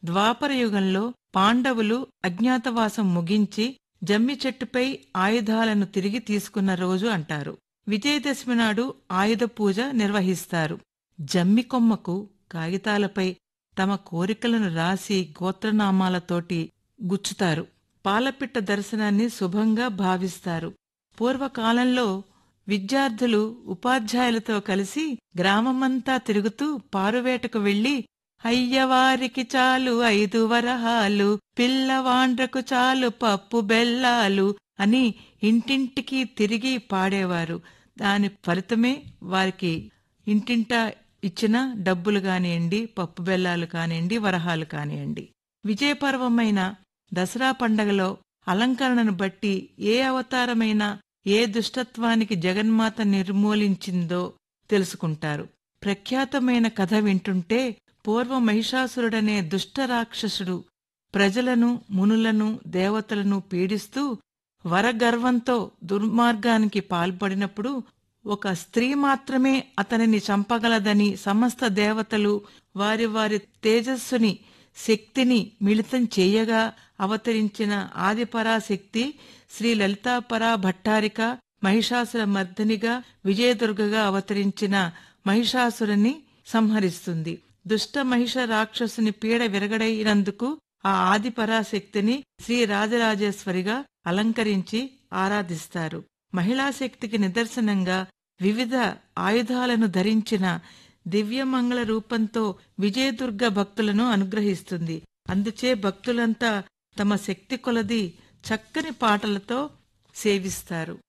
ద్వాపరయుగంలో పాండవులు అజ్ఞాతవాసం ముగించి జమ్మి చెట్టుపై ఆయుధాలను తిరిగి తీసుకున్న రోజు అంటారు. విజయదశమి నాడు ఆయుధ పూజ నిర్వహిస్తారు. జమ్మి కొమ్మకు కాగితాలపై తమ కోరికలను రాసి గోత్రనామాలతోటి గుచ్చుతారు. పాలపిట్ట దర్శనాన్ని శుభంగా భావిస్తారు. పూర్వకాలంలో విద్యార్థులు ఉపాధ్యాయులతో కలిసి గ్రామమంతా తిరుగుతూ పారువేటకు వెళ్లి అయ్యవారికి చాలు 5 వరహాలు, పిల్లవాండ్రకు చాలు పప్పు బెల్లాలు అని ఇంటింటికి తిరిగి పాడేవారు. దాని ఫలితమే వారికి ఇంటింటా ఇచ్చిన డబ్బులు కానివ్వండి, పప్పు బెల్లాలు కానివ్వండి, వరహాలు కానివ్వండి. విజయపర్వమైన దసరా పండగలో అలంకరణను బట్టి ఏ అవతారమైనా ఏ దుష్టత్వానికి జగన్మాత నిర్మూలించిందో తెలుసుకుంటారు. ప్రఖ్యాతమైన కథ వింటుంటే పూర్వ మహిషాసురుడనే దుష్టరాక్షసుడు ప్రజలను, మునులను, దేవతలను పీడిస్తూ వరగర్వంతో దుర్మార్గానికి పాల్పడినప్పుడు ఒక స్త్రీ మాత్రమే అతనిని చంపగలదని సమస్త దేవతలు వారి వారి తేజస్సుని, శక్తిని మిళితం చేయగా అవతరించిన ఆదిపరాశక్తి శ్రీ లలితాపరా భట్టారిక మహిషాసుర మర్దినిగా విజయదుర్గగా అవతరించిన మహిషాసురుని సంహరిస్తుంది. దుష్ట మహిష రాక్షసుని పీడ విరగడైనందుకు ఆ ఆదిపరాశక్తిని శ్రీ రాజరాజేశ్వరిగా అలంకరించి ఆరాధిస్తారు. మహిళాశక్తికి నిదర్శనంగా వివిధ ఆయుధాలను ధరించిన దివ్యమంగళ రూపంతో విజయదుర్గ భక్తులను అనుగ్రహిస్తుంది. అందుచే భక్తులంతా తమ శక్తి కొలది చక్కని పాటలతో సేవిస్తారు.